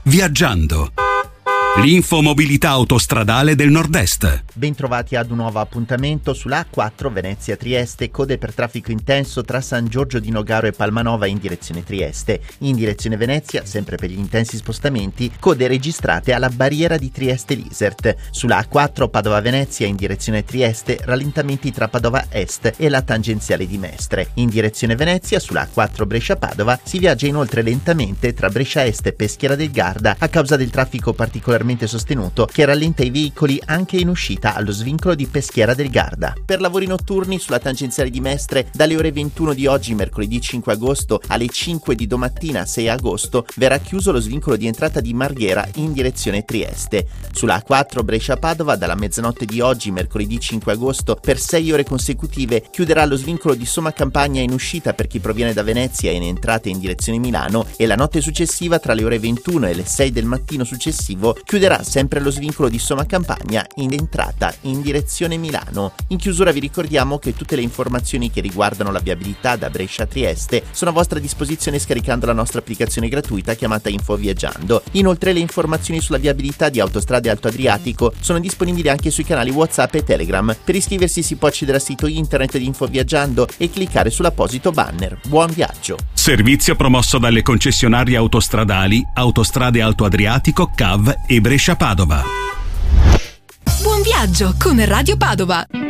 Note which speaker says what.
Speaker 1: Viaggiando. L'infomobilità autostradale del Nord-Est.
Speaker 2: Bentrovati ad un nuovo appuntamento sulla A4 Venezia-Trieste, code per traffico intenso tra San Giorgio di Nogaro e Palmanova in direzione Trieste. In direzione Venezia, sempre per gli intensi spostamenti, code registrate alla barriera di Trieste-Lisert. Sulla A4 Padova-Venezia in direzione Trieste, rallentamenti tra Padova Est e la tangenziale di Mestre. In direzione Venezia, sulla A4 Brescia-Padova, si viaggia inoltre lentamente tra Brescia Est e Peschiera del Garda a causa del traffico particolarmente sostenuto che rallenta i veicoli anche in uscita allo svincolo di Peschiera del Garda. Per lavori notturni sulla tangenziale di Mestre, dalle ore 21 di oggi, mercoledì 5 agosto, alle 5 di domattina 6 agosto, verrà chiuso lo svincolo di entrata di Marghera in direzione Trieste. Sulla A4 Brescia-Padova, dalla mezzanotte di oggi, mercoledì 5 agosto, per 6 ore consecutive chiuderà lo svincolo di Somma Campagna in uscita per chi proviene da Venezia e in entrata in direzione Milano, e la notte successiva, tra le ore 21 e le 6 del mattino successivo, chiuderà sempre lo svincolo di Somma Campagna in entrata in direzione Milano. In chiusura vi ricordiamo che tutte le informazioni che riguardano la viabilità da Brescia a Trieste sono a vostra disposizione scaricando la nostra applicazione gratuita chiamata Info Viaggiando. Inoltre le informazioni sulla viabilità di Autostrade Alto Adriatico sono disponibili anche sui canali WhatsApp e Telegram. Per iscriversi si può accedere al sito internet di Info Viaggiando e cliccare sull'apposito banner. Buon viaggio!
Speaker 1: Servizio promosso dalle concessionarie autostradali Autostrade Alto Adriatico, CAV e Brescia Padova.
Speaker 3: Buon viaggio con Radio Padova!